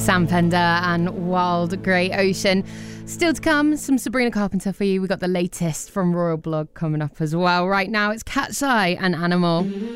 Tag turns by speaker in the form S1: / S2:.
S1: Sam Fender and Wild Grey Ocean. Still to come, some Sabrina Carpenter for you. We got the latest from Royal Blood coming up as well. Right now, it's Cat's Eye and Animal.